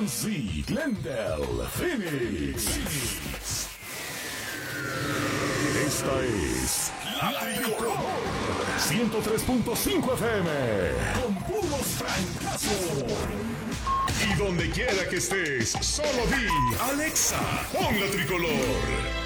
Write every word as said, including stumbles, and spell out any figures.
Nancy, Glendale, Phoenix. Esta es La Tricolor ciento tres punto cinco F M con puros francazos. Y donde quiera que estés, solo di Alexa, pon La Tricolor.